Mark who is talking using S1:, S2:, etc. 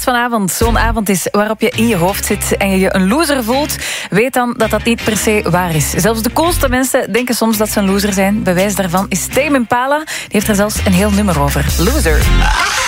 S1: vanavond zo'n avond is waarop je in je hoofd zit en je je een loser voelt, weet dan dat dat niet per se waar is. Zelfs de coolste mensen denken soms dat ze een loser zijn. Bewijs daarvan is Tame Impala. Die heeft er zelfs een heel nummer over. Loser.